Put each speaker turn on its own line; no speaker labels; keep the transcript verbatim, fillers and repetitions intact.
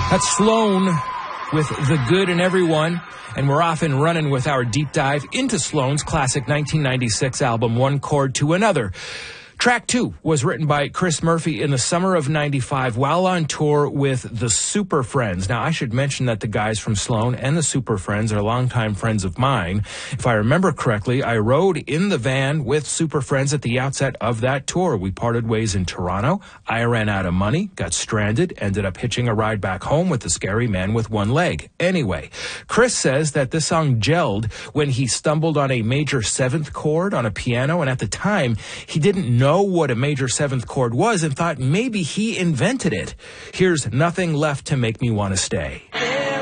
That's Sloan with The Good in Everyone. And we're off and running with our deep dive into Sloan's classic nineteen ninety-six album, One Chord to Another. Track two was written by Chris Murphy in the summer of ninety-five while on tour with the Super Friends. Now, I should mention that the guys from Sloan and the Super Friends are longtime friends of mine. If I remember correctly, I rode in the van with Super Friends at the outset of that tour. We parted ways in Toronto. I ran out of money, got stranded, ended up hitching a ride back home with the scary man with one leg. Anyway, Chris says that this song gelled when he stumbled on a major seventh chord on a piano, and at the time, he didn't know know what a major seventh chord was and thought maybe he invented it. Here's Nothing Left to Make Me Want to Stay.